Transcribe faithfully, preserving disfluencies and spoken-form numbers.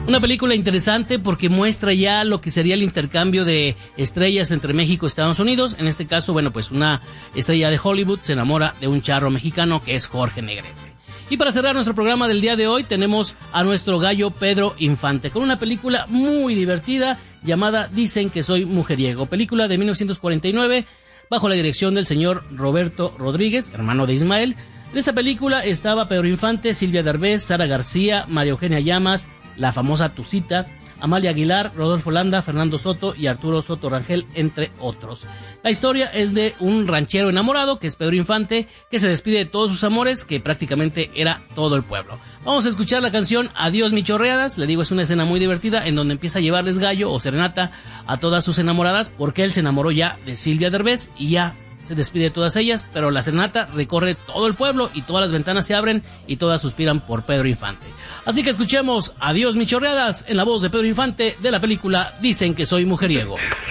Una película interesante porque muestra ya lo que sería el intercambio de estrellas entre México y Estados Unidos. En este caso, bueno, pues una estrella de Hollywood se enamora de un charro mexicano que es Jorge Negrete. Y para cerrar nuestro programa del día de hoy tenemos a nuestro gallo Pedro Infante con una película muy divertida llamada Dicen que soy mujeriego, película de mil novecientos cuarenta y nueve bajo la dirección del señor Roberto Rodríguez, hermano de Ismael. En esta película estaba Pedro Infante, Silvia Derbez, Sara García, María Eugenia Llamas, la famosa Tucita, Amalia Aguilar, Rodolfo Landa, Fernando Soto y Arturo Soto Rangel, entre otros. La historia es de un ranchero enamorado, que es Pedro Infante, que se despide de todos sus amores, que prácticamente era todo el pueblo. Vamos a escuchar la canción Adiós mi chorreadas. Le digo, es una escena muy divertida en donde empieza a llevarles gallo o serenata a todas sus enamoradas, porque él se enamoró ya de Silvia Derbez y ya se despide de todas ellas, pero la serenata recorre todo el pueblo y todas las ventanas se abren y todas suspiran por Pedro Infante. Así que escuchemos Adiós mi chorreadas en la voz de Pedro Infante de la película Dicen que soy mujeriego.